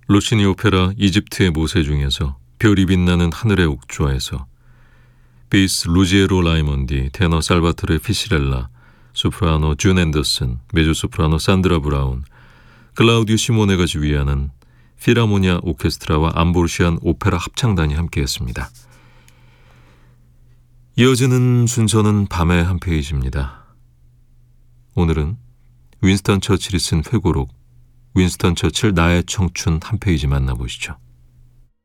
로시니 오페라 이집트의 모세 중에서 별이 빛나는 하늘의 옥좌에서 베이스 루지에로 라이몬디, 테너 살바토레 피시렐라, 소프라노 준 앤더슨, 메조소프라노 산드라 브라운, 클라우디오 시모네가 지휘하는 필하모니아 오케스트라와 암보르시안 오페라 합창단이 함께했습니다. 이어지는 순서는 밤의 한 페이지입니다. 오늘은 윈스턴 처칠이 쓴 회고록 윈스턴 처칠 나의 청춘 한 페이지 만나보시죠.